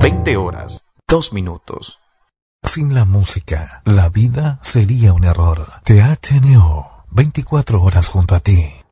20 horas, 2 minutos. Sin la música, la vida sería un error. THNO, 24 horas junto a ti.